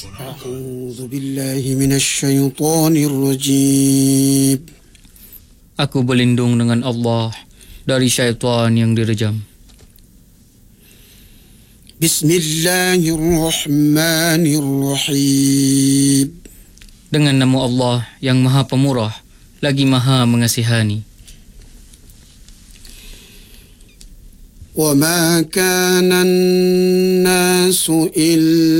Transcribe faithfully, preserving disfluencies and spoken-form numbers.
أعوذ بالله من الشيطان الرجيم. Aku berlindung dengan Allah dari syaitan yang direjam. Bismillahirrahmanirrahim. Dengan nama Allah yang Maha Pemurah lagi Maha Mengasihani. وما كان الناس إلا